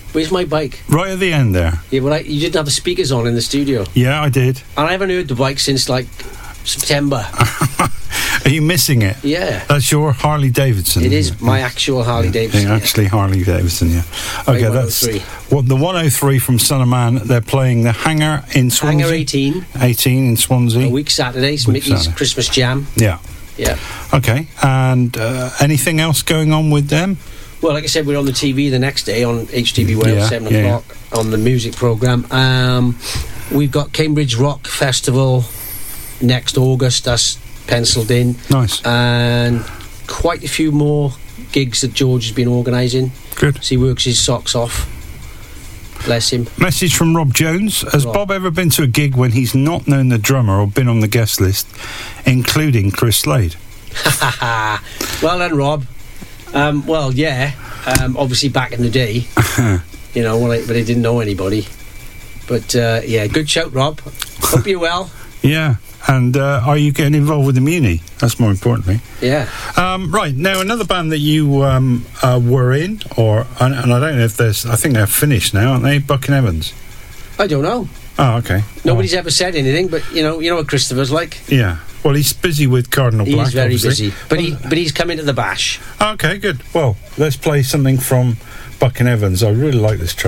Where's my bike? Right at the end there. Yeah, well, you didn't have the speakers on in the studio. Yeah, I did. And I haven't heard the bike since, like, September. Are you missing it? Yeah. That's your Harley Davidson. It is my actual Harley Davidson. Actually, Harley Davidson, yeah. Okay, that's... the 103 from Son of Man. They're playing the Hangar in Swansea. Hangar 18. 18 in Swansea. A week Saturday. Mickey's Christmas Jam. Yeah. Yeah. Okay, and anything else going on with them? Well, like I said, we're on the TV the next day on HTV Wales, 7 o'clock on the music programme. We've got Cambridge Rock Festival next August. That's penciled in. Nice. And quite a few more gigs that George has been organising. Good. So he works his socks off. Bless him. Message from Rob Jones. Has Bob ever been to a gig when he's not known the drummer or been on the guest list, including Chris Slade? Well done, Rob. Well, yeah. Obviously back in the day, you know, but I didn't know anybody. But yeah, good shout, Rob. Hope you're well. Yeah. And are you getting involved with the Muni? That's more importantly. Yeah. Right, now another band that you were in, and I don't know if I think they're finished now, aren't they? Buck and Evans? I don't know. Oh, okay. Nobody's ever said anything, but you know what Christopher's like. Yeah. Well, he's busy with Cardinal Black. He's very obviously. busy, but he's coming to the bash. Okay, good. Well, let's play something from Buck and Evans. I really like this track.